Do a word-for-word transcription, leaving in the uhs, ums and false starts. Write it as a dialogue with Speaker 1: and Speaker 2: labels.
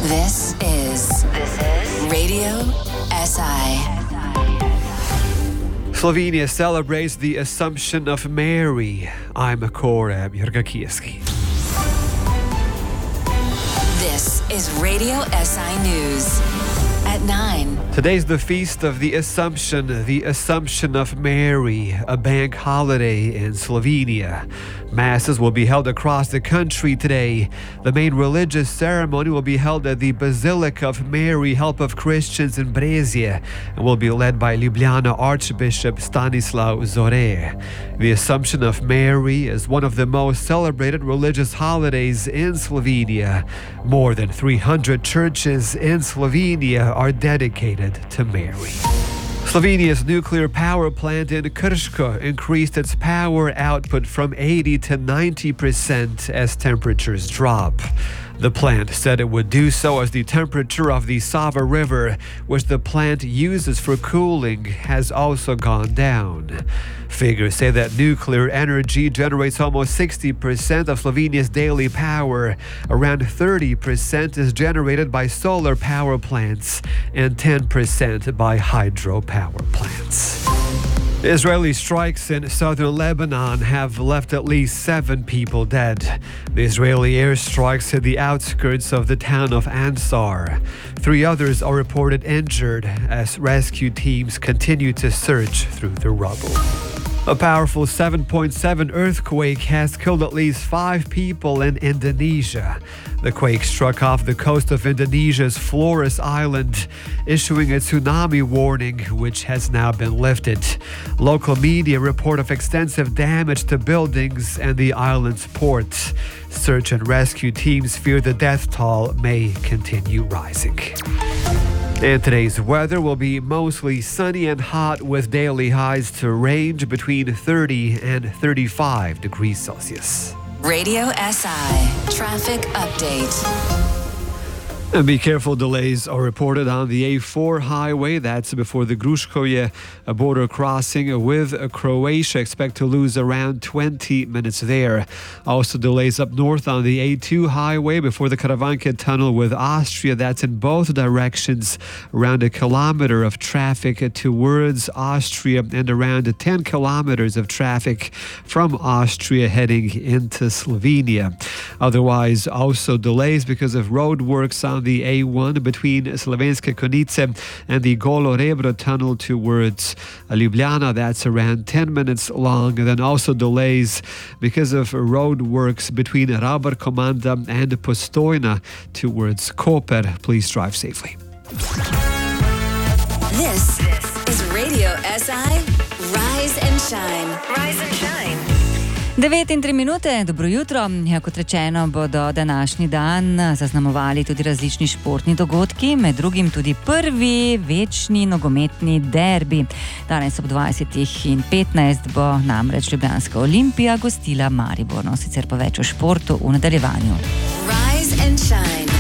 Speaker 1: This is This is Radio S I.
Speaker 2: Slovenia celebrates the Assumption of Mary. I'm Korab Jurgakieski.
Speaker 1: This is Radio S I News at nine.
Speaker 2: Today's the feast of the Assumption, the Assumption of Mary, a bank holiday in Slovenia. Masses will be held across the country today. The main religious ceremony will be held at the Basilica of Mary, Help of Christians in Brezje, and will be led by Ljubljana Archbishop Stanislav Zore. The Assumption of Mary is one of the most celebrated religious holidays in Slovenia. More than three hundred churches in Slovenia are dedicated to Mary. Slovenia's nuclear power plant in Krško increased its power output from eighty to ninety percent as temperatures drop. The plant said it would do so as the temperature of the Sava River, which the plant uses for cooling, has also gone down. Figures say that nuclear energy generates almost sixty percent of Slovenia's daily power. Around thirty percent is generated by solar power plants and ten percent by hydropower plants. Israeli strikes in southern Lebanon have left at least seven people dead. The Israeli airstrikes hit the outskirts of the town of Ansar. Three others are reported injured as rescue teams continue to search through the rubble. A powerful seven point seven earthquake has killed at least five people in Indonesia. The quake struck off the coast of Indonesia's Flores Island, issuing a tsunami warning, which has now been lifted. Local media report of extensive damage to buildings and the island's port. Search and rescue teams fear the death toll may continue rising. And today's weather will be mostly sunny and hot with daily highs to range between thirty and thirty-five degrees Celsius.
Speaker 1: Radio S I Traffic Update.
Speaker 2: And be careful, delays are reported on the A four highway. That's before the Gruškovje border crossing with Croatia. Expect to lose around twenty minutes there. Also delays up north on the A two highway before the Karavanke tunnel with Austria. That's in both directions. Around a kilometer of traffic towards Austria and around ten kilometers of traffic from Austria heading into Slovenia. Otherwise, also delays because of road works on the A one between Slovenske Konjice and the Golo Rebro tunnel towards Ljubljana. That's around ten minutes long. And then also delays because of road works between Rabar Komanda and Postojna towards Koper. Please drive safely.
Speaker 1: This is Radio S I Rise and Shine. Rise and Shine.
Speaker 3: devet in tri minute, dobro jutro. Ja, kot rečeno, bodo današnji dan zaznamovali tudi različni športni dogodki, med drugim tudi prvi večni nogometni derbi. Danes ob dvajsetih in petnajst bo namreč Ljubljanska Olimpija gostila Maribor. No, sicer pa več o športu v nadaljevanju.
Speaker 1: Rise and Shine.